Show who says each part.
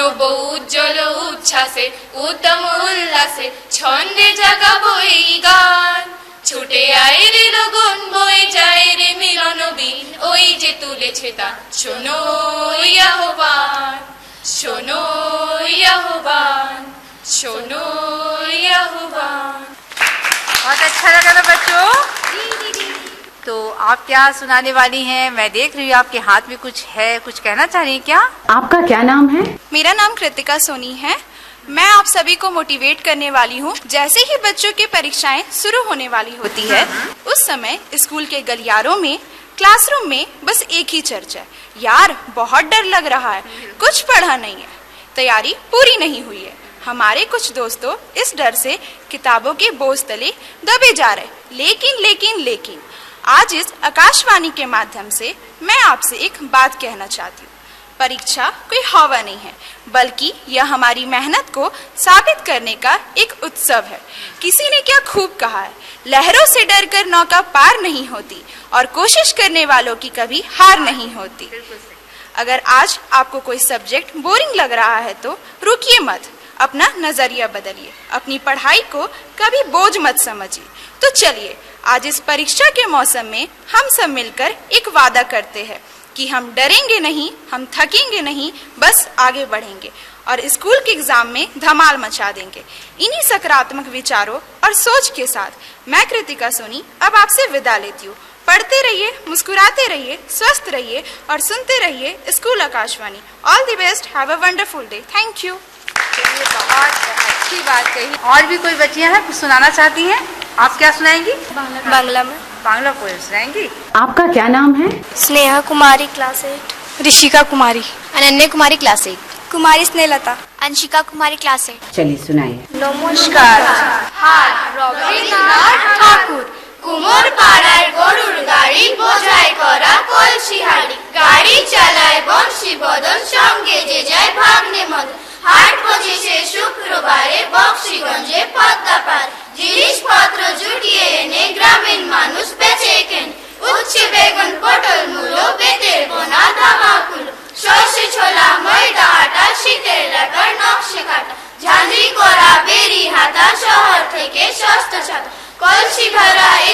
Speaker 1: গাবো উজ্জ্বল উচ্ছ্বাসে উদ্যম উল্লাসে ছন্দে জাগাবো এই গান ছুটে আয় রে লগন বয়ে যায় রে মিলন বিন ওই যে তুলেছে তান শোনো আহ্বান শোনো आह्वान सुनो आह्वान।
Speaker 2: बहुत अच्छा लगा ना बच्चों। तो आप क्या सुनाने वाली हैं? मैं देख रही हूँ आपके हाथ में कुछ है, कुछ कहना चाह रही हैं क्या?
Speaker 3: आपका क्या नाम है?
Speaker 4: मेरा नाम कृतिका सोनी है। मैं आप सभी को मोटिवेट करने वाली हूँ। जैसे ही बच्चों की परीक्षाएं शुरू होने वाली होती है उस समय स्कूल के गलियारों में क्लासरूम में बस एक ही चर्चा, यार बहुत डर लग रहा है, कुछ पढ़ा नहीं है, तैयारी पूरी नहीं हुई है। हमारे कुछ दोस्तों इस डर से किताबों के बोझ तले दबे जा रहे। लेकिन आज इस आकाशवाणी के माध्यम से मैं आपसे एक बात कहना चाहती हूँ। परीक्षा कोई हवा नहीं है, बल्कि यह हमारी मेहनत को साबित करने का एक उत्सव है। किसी ने क्या खूब कहा है, लहरों से डरकर नौका पार नहीं होती और कोशिश करने वालों की कभी हार नहीं होती। अगर आज आपको कोई सब्जेक्ट बोरिंग लग रहा है तो रुकिए मत, अपना नजरिया बदलिए, अपनी पढ़ाई को कभी बोझ मत समझिए। तो चलिए आज इस परीक्षा के मौसम में हम सब मिलकर एक वादा करते हैं कि हम डरेंगे नहीं, हम थकेंगे नहीं, बस आगे बढ़ेंगे और स्कूल के एग्जाम में धमाल मचा देंगे। इन्हीं सकारात्मक विचारों और सोच के साथ मैं कृतिका सोनी अब आपसे विदा लेती हूँ। पढ़ते रहिए, मुस्कुराते रहिए, स्वस्थ रहिए और सुनते रहिए school Akashvani. All the best, have a wonderful day. Thank you.
Speaker 2: चलिए बहुत अच्छी बात कही। और भी कोई बच्चियां हैं कुछ सुनाना चाहती हैं? आप क्या सुनाएंगी?
Speaker 5: बांग्ला में
Speaker 2: बांग्ला पोएम सुनाएंगी।
Speaker 3: आपका क्या नाम है?
Speaker 5: स्नेहा कुमारी क्लास 8, ऋषिका कुमारी,
Speaker 6: अनन्या कुमारी क्लास 8,
Speaker 5: कुमारी स्नेहलता,
Speaker 6: अंशिका कुमारी क्लास 8।
Speaker 3: चलिए सुनाइए।
Speaker 5: नमस्कार।
Speaker 1: রবীন্দ্রনাথ ঠাকুর কুমোর পাড়ার গরুর গাড়ি বোঝাই করা কলসি হাড়ি গাড়ি চালায় বংশী বদন সঙ্গে যে যায় ভাগ্নে মদন হাট পঁচিশে শুক্রবারে বক্সিগঞ্জে পদ্মা পার জিনিসপত্র জুটিয়ে এনে গ্রামীণ মানুষ বেচে কেনে উচ্ছে বেগুন পটল মূলো বেতের বোনা ধামাকুলো সর্ষে ছোলা ময়দা আটা শীতের লাগার নকশে কাটা ঝাঁঝরি করা বেরি হাতা শহর থেকে সস্তা ছাতা কলসি ভরা